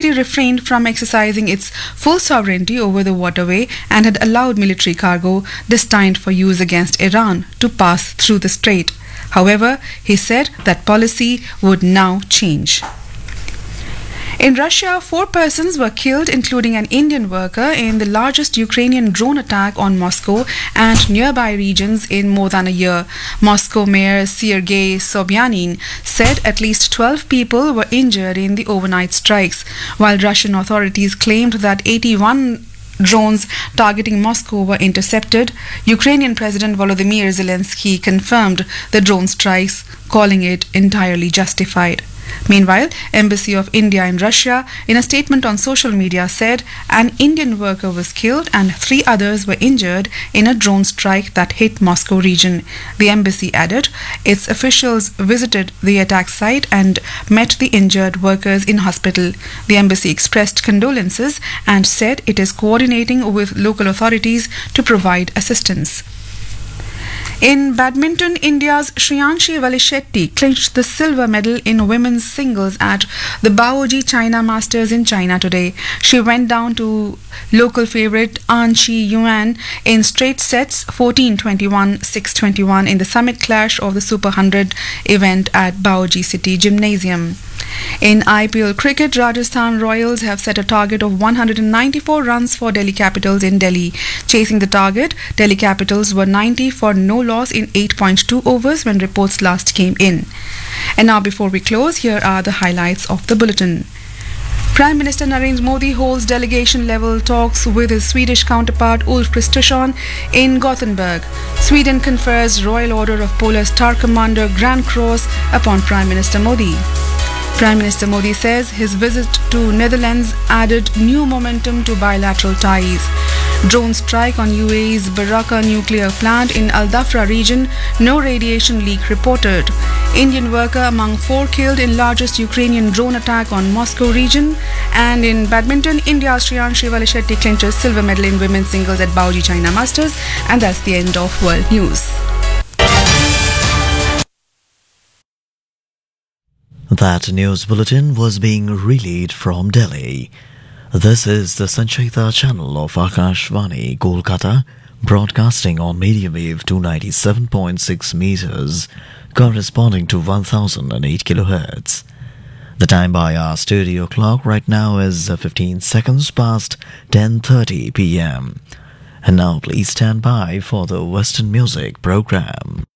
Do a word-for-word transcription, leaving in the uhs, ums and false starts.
country refrained from exercising its full sovereignty over the waterway and had allowed military cargo destined for use against Iran to pass through the strait. However, he said that policy would now change. In Russia, four persons were killed, including an Indian worker, in the largest Ukrainian drone attack on Moscow and nearby regions in more than a year. Moscow Mayor Sergei Sobyanin said at least twelve people were injured in the overnight strikes, while Russian authorities claimed that eighty-one drones targeting Moscow were intercepted. Ukrainian President Volodymyr Zelensky confirmed the drone strikes, calling it entirely justified. Meanwhile, Embassy of India in Russia, in a statement on social media, said an Indian worker was killed and three others were injured in a drone strike that hit Moscow region. The embassy added its officials visited the attack site and met the injured workers in hospital. The embassy expressed condolences and said it is coordinating with local authorities to provide assistance. In badminton, India's Shreyanshi Valishetty clinched the silver medal in women's singles at the Baoji China Masters in China today. She went down to local favourite An Chi Yuan in straight sets, fourteen twenty-one, six twenty-one, in the summit clash of the Super one hundred event at Baoji City Gymnasium. In I P L cricket, Rajasthan Royals have set a target of one hundred ninety-four runs for Delhi Capitals in Delhi. Chasing the target, Delhi Capitals were ninety for no loss in eight point two overs when reports last came in. And now, before we close, here are the highlights of the bulletin. Prime Minister Narendra Modi holds delegation-level talks with his Swedish counterpart Ulf Kristersson in Gothenburg. Sweden confers Royal Order of Polar Star Commander Grand Cross upon Prime Minister Modi. Prime Minister Modi says his visit to Netherlands added new momentum to bilateral ties. Drone strike on U A E's Baraka nuclear plant in Al Dhafra region, no radiation leak reported. Indian worker among four killed in largest Ukrainian drone attack on Moscow region. And in badminton, India's Shreyanshi Valishetty clinches silver medal in women's singles at Baoji China Masters. And that's the end of World News. That news bulletin was being relayed from Delhi. This is the Sanchita channel of Akashvani, Kolkata, broadcasting on medium wave two ninety-seven point six meters, corresponding to one thousand eight kilohertz. The time by our studio clock right now is fifteen seconds past ten thirty p m. And now please stand by for the Western Music program.